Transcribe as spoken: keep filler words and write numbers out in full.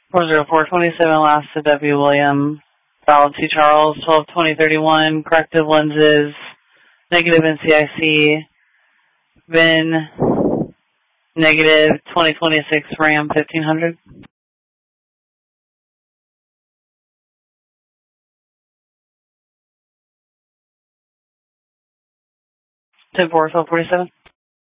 four zero four twenty-seven, last to W. William, Valid to Charles, twelve twenty thirty-one, corrective lenses, negative N C I C, V I N, negative twenty twenty-six Ram fifteen hundred. ten four, twelve forty-seven.